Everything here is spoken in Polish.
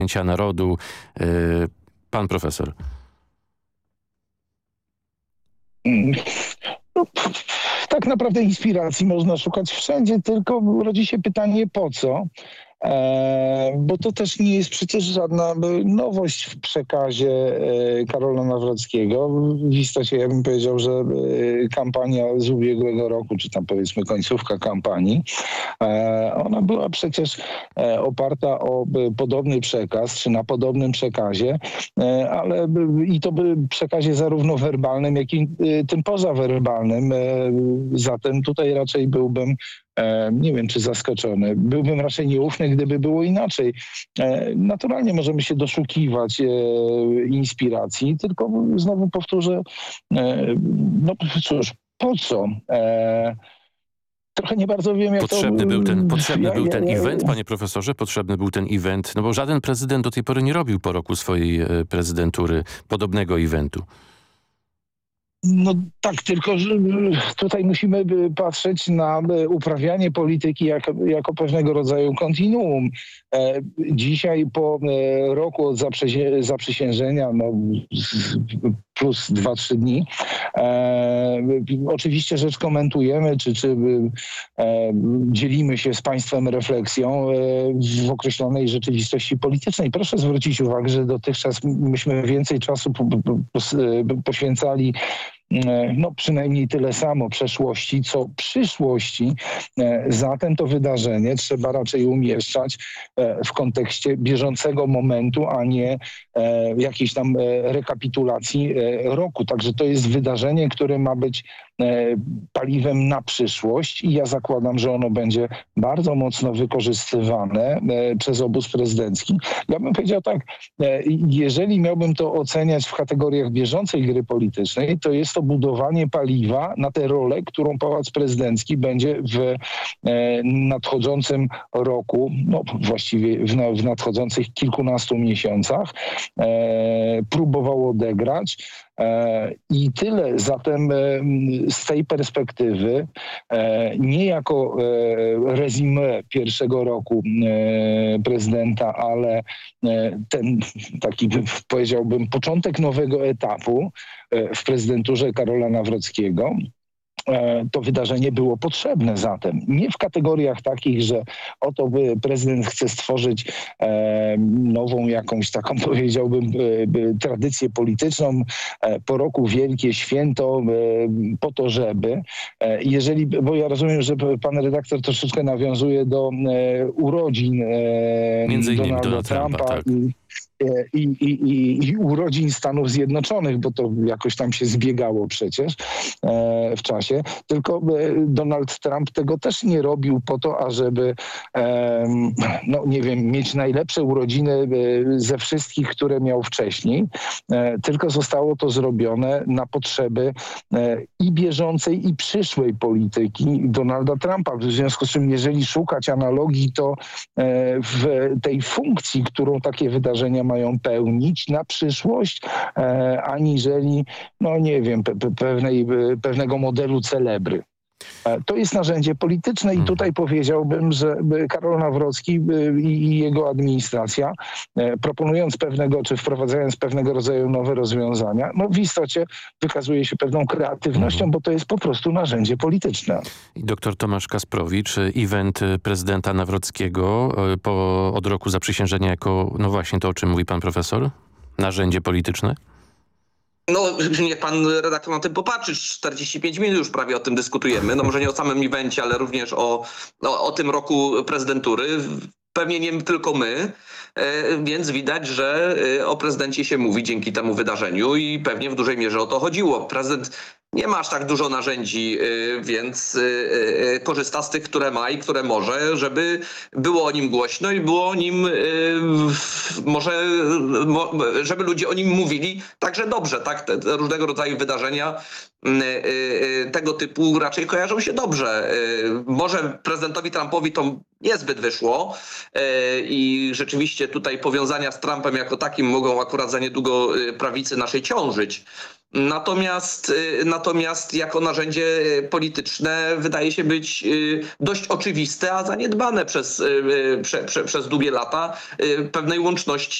narodu. Pan profesor. No, tak naprawdę inspiracji można szukać wszędzie, tylko rodzi się pytanie po co? Bo to też nie jest przecież żadna nowość w przekazie Karola Nawrockiego. W istocie ja bym powiedział, że kampania z ubiegłego roku, czy tam powiedzmy końcówka kampanii, ona była przecież oparta o podobny przekaz, czy na podobnym przekazie, ale i to by przekazie zarówno werbalnym, jak i tym pozawerbalnym. Zatem tutaj raczej byłbym, nie wiem czy zaskoczony, byłbym raczej nieufny, gdyby było inaczej. Naturalnie możemy się doszukiwać inspiracji, tylko znowu powtórzę, no cóż, po co? Trochę nie bardzo wiem, jak potrzebny był ten event, panie profesorze? Potrzebny był ten event? No bo żaden prezydent do tej pory nie robił po roku swojej prezydentury podobnego eventu. No tak, tylko że tutaj musimy patrzeć na uprawianie polityki jako pewnego rodzaju kontinuum. Dzisiaj po roku od zaprzysiężenia, no plus 2-3 dni, oczywiście rzecz komentujemy, czy dzielimy się z państwem refleksją w określonej rzeczywistości politycznej. Proszę zwrócić uwagę, że dotychczas myśmy więcej czasu poświęcali no przynajmniej tyle samo przeszłości, co przyszłości. Zatem to wydarzenie trzeba raczej umieszczać w kontekście bieżącego momentu, a nie jakiejś tam rekapitulacji roku. Także to jest wydarzenie, które ma być paliwem na przyszłość i ja zakładam, że ono będzie bardzo mocno wykorzystywane przez obóz prezydencki. Ja bym powiedział tak, jeżeli miałbym to oceniać w kategoriach bieżącej gry politycznej, to jest to budowanie paliwa na tę rolę, którą Pałac Prezydencki będzie w nadchodzącym roku, no właściwie w nadchodzących kilkunastu miesiącach próbował odegrać. I tyle. Zatem z tej perspektywy nie jako rezumé pierwszego roku prezydenta, ale ten taki, powiedziałbym, początek nowego etapu w prezydenturze Karola Nawrockiego. To wydarzenie było potrzebne zatem. Nie w kategoriach takich, że oto prezydent chce stworzyć nową jakąś taką, powiedziałbym, tradycję polityczną, po roku wielkie święto, po to, żeby. Bo ja rozumiem, że pan redaktor troszeczkę nawiązuje do urodzin między innymi Donalda Trumpa. Tak. I urodzin Stanów Zjednoczonych, bo to jakoś tam się zbiegało przecież w czasie. Tylko Donald Trump tego też nie robił po to, ażeby no nie wiem, mieć najlepsze urodziny ze wszystkich, które miał wcześniej. Tylko zostało to zrobione na potrzeby i bieżącej, i przyszłej polityki Donalda Trumpa. W związku z czym, jeżeli szukać analogii, to w tej funkcji, którą takie wydarzenia mają pełnić na przyszłość, aniżeli, no nie wiem, pewnego modelu celebry. To jest narzędzie polityczne i tutaj powiedziałbym, że Karol Nawrocki i jego administracja, proponując czy wprowadzając pewnego rodzaju nowe rozwiązania, no w istocie wykazuje się pewną kreatywnością, bo to jest po prostu narzędzie polityczne. Dr Tomasz Kasprowicz, event prezydenta Nawrockiego od roku zaprzysiężenia jako, no właśnie to, o czym mówi pan profesor, narzędzie polityczne? No, niech pan redaktor na tym popatrzy. 45 minut już prawie o tym dyskutujemy. No może nie o samym evencie, ale również o tym roku prezydentury. Pewnie nie tylko my, więc widać, że o prezydencie się mówi dzięki temu wydarzeniu i pewnie w dużej mierze o to chodziło. Prezydent nie ma aż tak dużo narzędzi, więc korzysta z tych, które ma i które może, żeby było o nim głośno i było o nim żeby ludzie o nim mówili także dobrze. Tak? Te różnego rodzaju wydarzenia tego typu raczej kojarzą się dobrze. Może prezydentowi Trumpowi to niezbyt wyszło i rzeczywiście tutaj powiązania z Trumpem jako takim mogą akurat za niedługo prawicy naszej ciążyć. Natomiast jako narzędzie polityczne wydaje się być dość oczywiste, a zaniedbane przez długie lata pewnej łączności